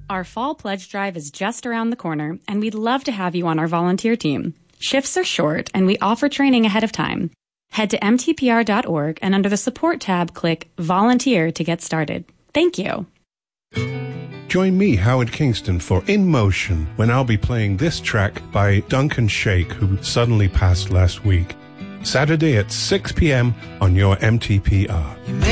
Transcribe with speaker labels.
Speaker 1: Our fall pledge drive is just around the corner, and we'd love to have you on our volunteer team. Shifts are short, and we offer training ahead of time. Head to mtpr.org and under the support tab, click Volunteer to get started. Thank you.
Speaker 2: Join me, Howard Kingston, for In Motion, when I'll be playing this track by Duncan Sheikh, who suddenly passed last week. Saturday at 6 p.m. on your MTPR.